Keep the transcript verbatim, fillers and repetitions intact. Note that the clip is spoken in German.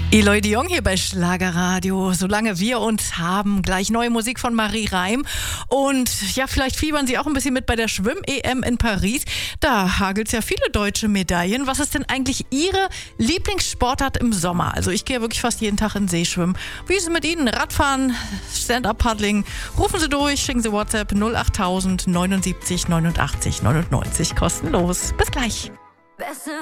Eloy de Jong hier bei Schlagerradio. Solange wir uns haben, gleich neue Musik von Marie Reim. Und ja, vielleicht fiebern Sie auch ein bisschen mit bei der Schwimm-E M in Paris. Da hagelt's ja viele deutsche Medaillen. Was ist denn eigentlich Ihre Lieblingssportart im Sommer? Also ich gehe ja wirklich fast jeden Tag in den See schwimmen. Wie ist es mit Ihnen? Radfahren, Stand-Up-Paddling? Rufen Sie durch, schicken Sie WhatsApp null acht tausend neunundsiebzig neunundachtzig neunundneunzig. Kostenlos. Bis gleich.